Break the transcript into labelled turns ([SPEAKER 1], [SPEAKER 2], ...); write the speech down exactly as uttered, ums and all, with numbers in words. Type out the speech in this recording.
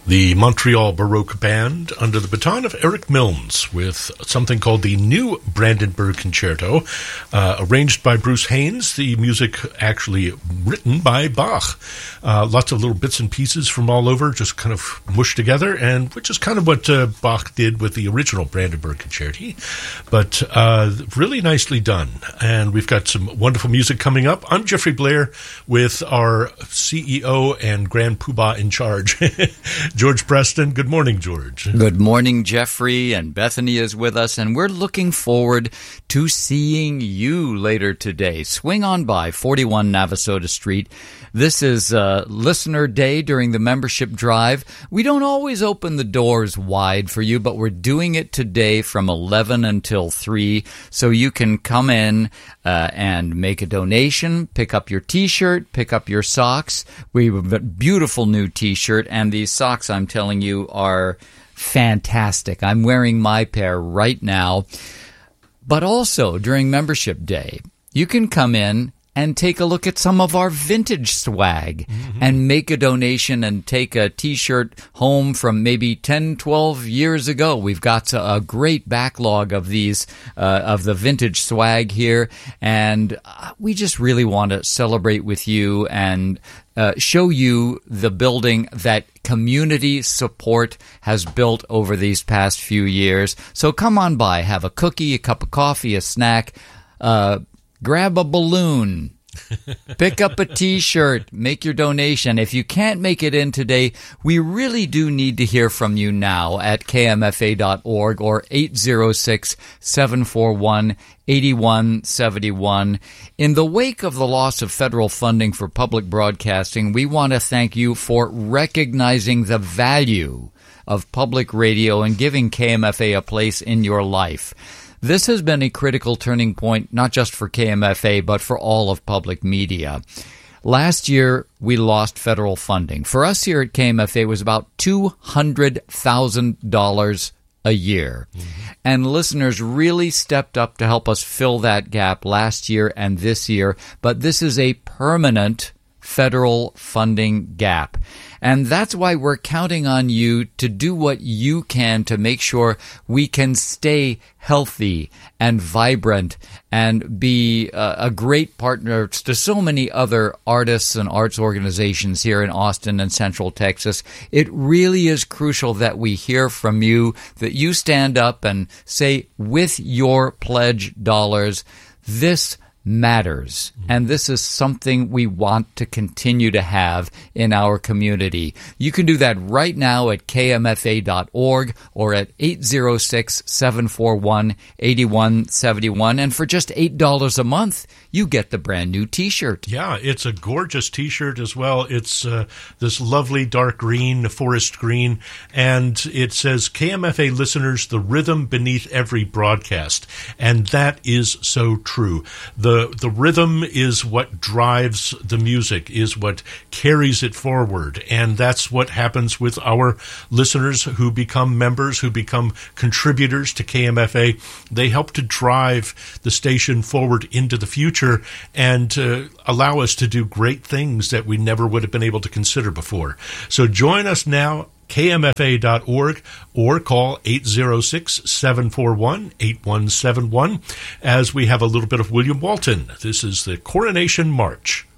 [SPEAKER 1] The Montreal Baroque Band, under the baton of Eric Milnes, with something called the New Brandenburg Concerto, uh, arranged by Bruce Haynes, the music actually written by Bach. Uh, lots of little bits and pieces from all over, just kind of mushed together, and which is kind of what uh, Bach did with the original Brandenburg Concerti, but uh, really nicely done. And we've got some wonderful music coming up. I'm Jeffrey Blair with our C E O and Grand Poobah in charge, George Preston. Good morning, George.
[SPEAKER 2] Good morning, Jeffrey, and Bethany is with us, and we're looking forward to seeing you later today. Swing on by forty-one Navasota Street. This is uh, Listener Day during the membership drive. We don't always open the doors wide for you, but we're doing it today from eleven until three, so you can come in uh, and make a donation, pick up your T-shirt, pick up your socks. We have a beautiful new T-shirt, and these socks, I'm telling you, are fantastic. I'm wearing my pair right now. But also, during membership day, you can come in and take a look at some of our vintage swag mm-hmm. and make a donation and take a T-shirt home from maybe ten, twelve years ago. We've got a great backlog of these, uh, of the vintage swag here, and we just really want to celebrate with you and uh, show you the building that community support has built over these past few years. So come on by, have a cookie, a cup of coffee, a snack, uh, grab a balloon, pick up a T-shirt, make your donation. If you can't make it in today, we really do need to hear from you now at K M F A dot org or eight zero six, seven four one, eight one seven one. In the wake of the loss of federal funding for public broadcasting, we want to thank you for recognizing the value of public radio and giving K M F A a place in your life. This has been a critical turning point, not just for K M F A, but for all of public media. Last year, we lost federal funding. For us here at K M F A, it was about two hundred thousand dollars a year. Mm-hmm. And listeners really stepped up to help us fill that gap last year and this year. But this is a permanent federal funding gap. And that's why we're counting on you to do what you can to make sure we can stay healthy and vibrant and be uh, a great partner to so many other artists and arts organizations here in Austin and Central Texas. It really is crucial that we hear from you, that you stand up and say, with your pledge dollars, this matters. And this is something we want to continue to have in our community. You can do that right now at K M F A dot org or at eight zero six, seven four one, eight one seven one. And for just eight dollars a month, you get the brand new T-shirt.
[SPEAKER 1] Yeah, it's a gorgeous T-shirt as well. It's uh, this lovely dark green, forest green, and it says, K M F A listeners, the rhythm beneath every broadcast. And that is so true. The The, the rhythm is what drives the music, is what carries it forward. And that's what happens with our listeners who become members, who become contributors to K M F A. They help to drive the station forward into the future and uh, allow us to do great things that we never would have been able to consider before. So join us now, K M F A dot org, or call eight zero six, seven four one, eight one seven one as we have a little bit of William Walton. This is the Coronation March.